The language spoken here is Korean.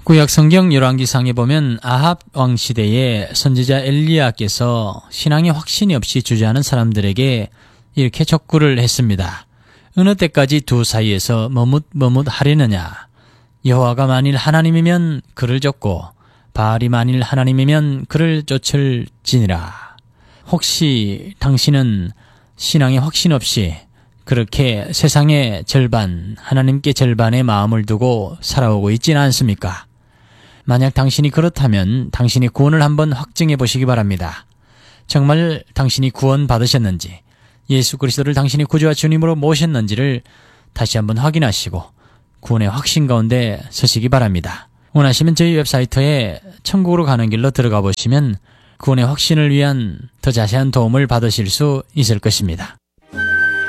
구약 성경 열왕기상에 보면 아합 왕 시대에 선지자 엘리야께서 신앙에 확신이 없이 주저하는 사람들에게 이렇게 촉구를 했습니다. 어느 때까지 두 사이에서 머뭇하려느냐. 여호와가 만일 하나님이면 그를 쫓고 바알이 만일 하나님이면 그를 쫓을지니라. 혹시 당신은 신앙에 확신 없이 그렇게 세상의 절반, 하나님께 절반의 마음을 두고 살아오고 있지는 않습니까? 만약 당신이 그렇다면 당신의 구원을 한번 확증해 보시기 바랍니다. 정말 당신이 구원 받으셨는지, 예수 그리스도를 당신의 구주와 주님으로 모셨는지를 다시 한번 확인하시고 구원의 확신 가운데 서시기 바랍니다. 원하시면 저희 웹사이트에 천국으로 가는 길로 들어가 보시면 구원의 확신을 위한 더 자세한 도움을 받으실 수 있을 것입니다.